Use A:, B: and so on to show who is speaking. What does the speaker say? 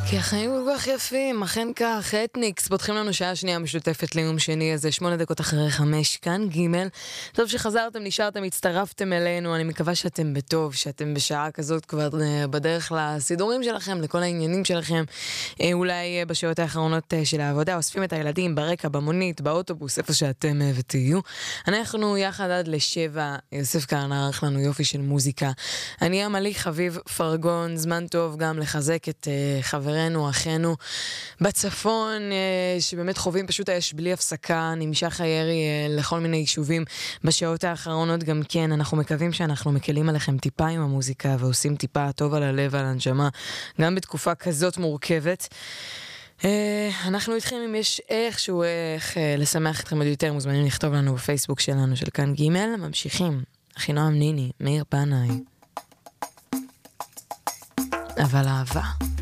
A: כי החיים כל כך יפים, אכן כך. אתניקס, פותחים לנו שעה שנייה משותפת ליום שני הזה, 8 דקות אחרי 5, כאן ג'. טוב שחזרתם, נשארתם, הצטרפתם אלינו, אני מקווה שאתם בטוב, שאתם בשעה כזאת כבר בדרך לסידורים שלכם, לכל העניינים שלכם, אולי בשעות האחרונות של העבודה, אוספים את הילדים ברקע, במונית, באוטובוס, איפה שאתם ותהיו. אנחנו יחד עד ל7, יוסף כאן ערך לנו יופי של מוזיקה. אני עמלי חביב פרגון, זמן טוב גם לחזק את חברנו, אחינו בצפון, שבאמת חווים פשוט האש בלי הפסקה, נמשך הירי לכל מיני יישובים בשעות האחרונות גם כן. אנחנו מקווים שאנחנו מקלים עליכם טיפה עם המוזיקה ועושים טיפה טוב על הלב ועל הנשמה, גם בתקופה כזאת מורכבת. אנחנו איתכם, אם יש איכשהו איך לשמח אתכם עוד יותר, מוזמנים לכתוב לנו בפייסבוק שלנו של כאן ג'. ממשיכים, אחינועם ניני, מאיר פנאי, אבל אהבה.